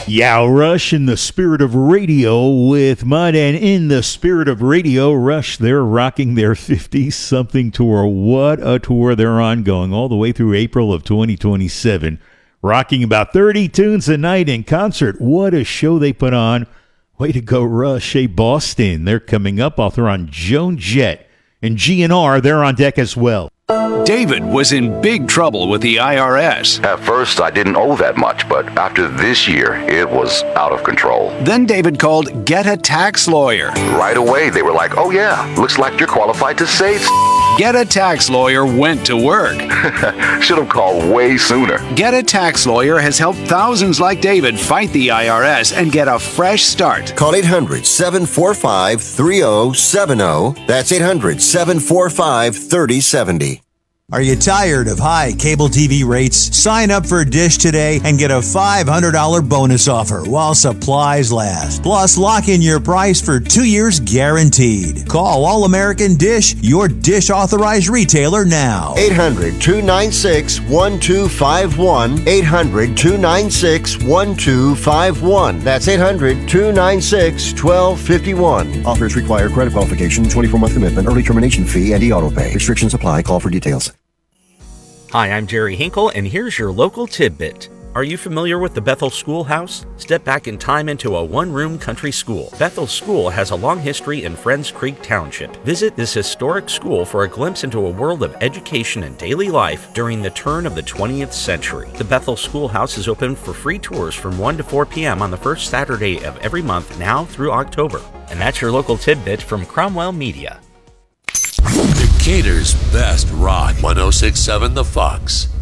Yeah, Rush in the Spirit of Radio with Mud, and in the Spirit of Radio, Rush, they're rocking their 50-something tour. What a tour they're on, going all the way through April of 2027. Rocking about 30 tunes a night in concert. What a show they put on. Way to go, Rush. Hey, Boston, they're coming up. I'll throw on Joan Jett. And GNR, they're on deck as well. David was in big trouble with the IRS. At first, I didn't owe that much, but after this year, it was out of control. Then David called Get a Tax Lawyer. Right away, they were like, oh yeah, looks like you're qualified to save. Get a Tax Lawyer went to work. Should have called way sooner. Get a Tax Lawyer has helped thousands like David fight the IRS and get a fresh start. Call 800-745-3070. That's 800-745-3070. Are you tired of high cable TV rates? Sign up for Dish today and get a $500 bonus offer while supplies last. Plus, lock in your price for 2 years guaranteed. Call All American Dish, your Dish authorized retailer now. 800-296-1251. 800-296-1251. That's 800-296-1251. Offers require credit qualification, 24-month commitment, early termination fee, and e-auto pay. Restrictions apply. Call for details. Hi, I'm Jerry Hinkle, and here's your local tidbit. Are you familiar with the Bethel Schoolhouse? Step back in time into a one-room country school. Bethel School has a long history in Friends Creek Township. Visit this historic school for a glimpse into a world of education and daily life during the turn of the 20th century. The Bethel Schoolhouse is open for free tours from 1 to 4 p.m. on the first Saturday of every month now through October. And that's your local tidbit from Cromwell Media. Decatur's best rock, 106.7 The Fox.